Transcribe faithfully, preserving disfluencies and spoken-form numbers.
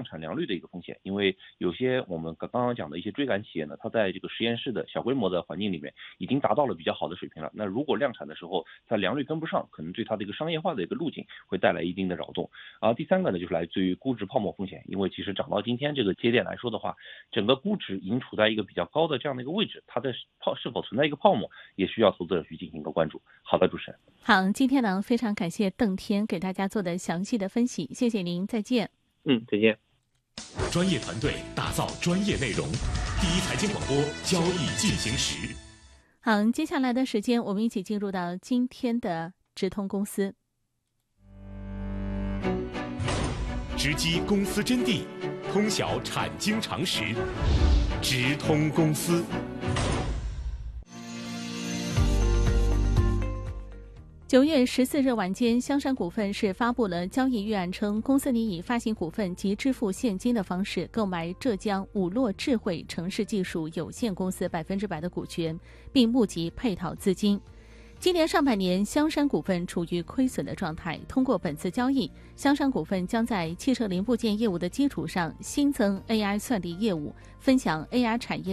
产良率的一个风险，因为有些我们刚刚讲的一些追赶企业呢，它在这个实验室的小规模的环境里面已经达到了比较好的水平了。那如果量产的时候它良率跟不上，可能对它的一个商业化的一个路径会带来一定的扰动。啊，第三个呢，就是来自于估值泡沫风险，因为其实涨到今天这个节点来说的话，整个估值已经处在一个比较高的这样的一个位置，它的泡是否存在一个泡沫，也需要投资者去进行一个关注。好的，主持人。 好，今天呢非常感谢邓天给大家做的详细的分析，谢谢您，再见。 嗯，再见。 专业团队打造专业内容，第一财经广播，交易进行时。 好，接下来的时间我们一起进入到今天的直通公司。 直击公司真谛，通晓产经常识，直通公司。 九月十四日晚间，香山股份是发布了交易预案，称公司拟以发行股份及支付现金的方式购买浙江五洛智慧城市技术有限公司百分之百的股权，并募集配套资金。今年上半年，香山股份处于亏损的状态。通过本次交易，香山股份将在汽车零部件业务的基础上新增 A I 算力业务，分享 A I 产业